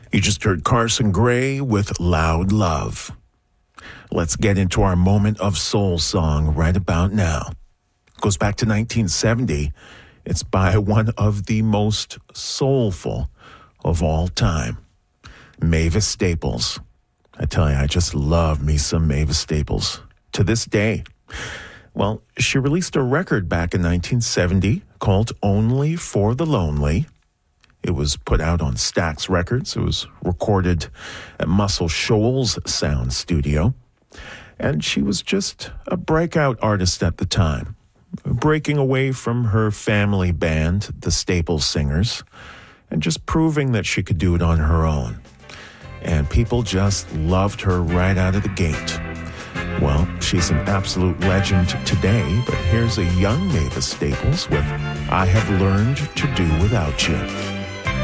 You just heard Carson Gray with Loud Love. Let's get into our moment of soul song right about now. It goes back to 1970. It's by one of the most soulful of all time, Mavis Staples. I tell you, I just love me some Mavis Staples to this day. Well, she released a record back in 1970 called Only for the Lonely. It was put out on Stax Records. It was recorded at Muscle Shoals Sound Studio. And she was just a breakout artist at the time, breaking away from her family band, the Staples Singers, and just proving that she could do it on her own. And people just loved her right out of the gate. Well, she's an absolute legend today, but here's a young Mavis Staples with I Have Learned to Do Without You.